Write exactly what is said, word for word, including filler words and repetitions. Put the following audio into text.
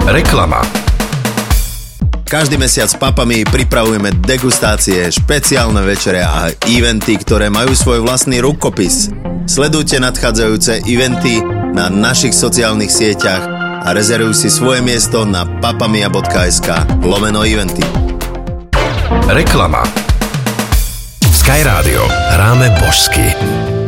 Reklama. Každý mesiac s papami pripravujeme degustácie, špeciálne večere a eventy, ktoré majú svoj vlastný rukopis. Sledujte nadchádzajúce eventy na našich sociálnych sieťach a rezervuj si svoje miesto na papamia.sk lomeno eventy. Reklama. Sky Radio. Hráme božsky.